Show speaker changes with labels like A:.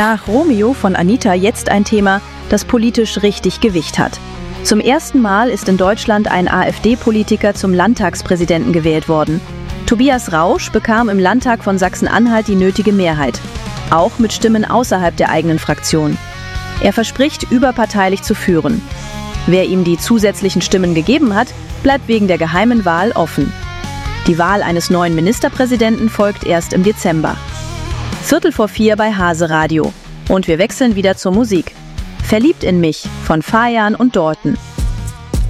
A: Nach Romeo von Anita jetzt ein Thema, das politisch richtig Gewicht hat. Zum ersten Mal ist in Deutschland ein AfD-Politiker zum Landtagspräsidenten gewählt worden. Tobias Rausch bekam im Landtag von Sachsen-Anhalt die nötige Mehrheit, auch mit Stimmen außerhalb der eigenen Fraktion. Er verspricht, überparteilich zu führen. Wer ihm die zusätzlichen Stimmen gegeben hat, bleibt wegen der geheimen Wahl offen. Die Wahl eines neuen Ministerpräsidenten folgt erst im Dezember. 3:45 bei Hase Radio. Und wir wechseln wieder zur Musik. Verliebt in mich von Fajan und Dalton.